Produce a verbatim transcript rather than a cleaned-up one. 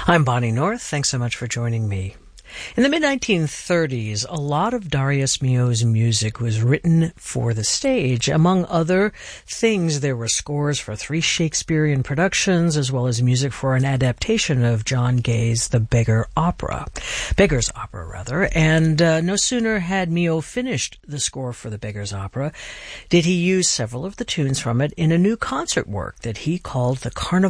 I'm Bonnie North. Thanks so much for joining me. In the mid nineteen thirties, a lot of Darius Milhaud's music was written for the stage. Among other things, there were scores for three Shakespearean productions, as well as music for an adaptation of John Gay's The Beggar Opera. Beggar's Opera, rather. And uh, no sooner had Milhaud finished the score for The Beggar's Opera, did he use several of the tunes from it in a new concert work that he called the Carnival